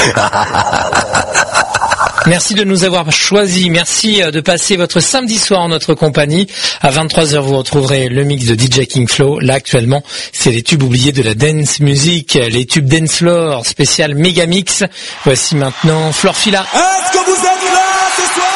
Merci de nous avoir choisis. Merci de passer votre samedi soir en notre compagnie. À 23h, vous retrouverez le mix de DJ King Flow. Là, actuellement, c'est les tubes oubliés de la dance music, les tubes dance floor spécial méga mix. Voici maintenant Florfila. Est-ce que vous êtes là ce soir?